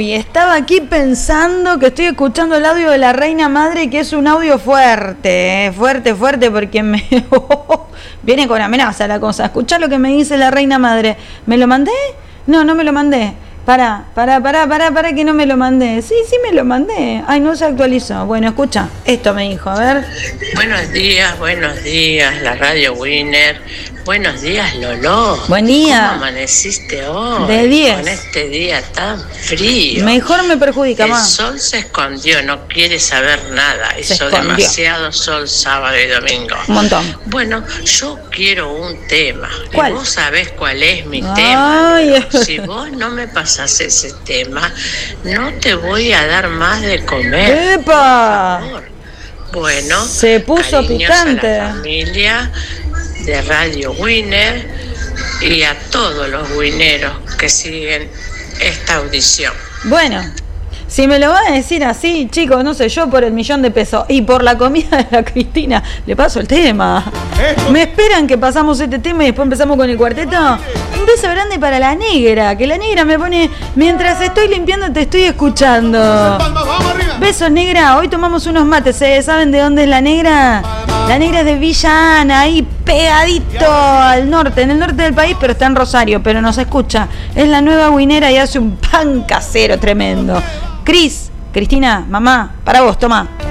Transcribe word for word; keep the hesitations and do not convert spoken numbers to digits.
Uy, estaba aquí pensando que estoy escuchando el audio de la Reina Madre, que es un audio fuerte, eh, fuerte, fuerte, porque me viene con amenaza la cosa. Escuchá lo que me dice la Reina Madre. ¿Me lo mandé? No, no me lo mandé. Pará, pará, pará, pará, pará, que no me lo mandé. Sí, sí me lo mandé. Ay, no se actualizó. Bueno, escucha, esto me dijo, a ver. Buenos días, buenos días, la Radio Winner. Buenos días, Lolo. Buen día. ¿Cómo amaneciste hoy? De diez. Con este día tan frío. Mejor me perjudica El más. El sol se escondió, no quiere saber nada. Se Hizo escondió. demasiado sol sábado y domingo. Un montón. Bueno, yo quiero un tema. ¿Cuál? Y vos sabés cuál es mi Ay. tema. Si vos no me pasás ese tema, no te voy a dar más de comer. ¡Epa! Por favor. Bueno, Se puso cariños picante. a la familia de Radio Winner y a todos los wineros que siguen esta audición. Bueno, si me lo va a decir así, chicos, no sé, yo por el millón de pesos y por la comida de la Cristina, le paso el tema. ¿Me esperan que pasamos este tema y después empezamos con el cuarteto? Un beso grande para la negra, que la negra me pone, mientras estoy limpiando te estoy escuchando. Besos, negra, hoy tomamos unos mates, ¿eh? ¿Saben de dónde es la negra? La negra es de Villa Ana, ahí pegadito al norte, en el norte del país, pero está en Rosario, pero nos escucha. Es la nueva winera y hace un pan casero tremendo. Cris, Cristina, mamá, para vos, toma.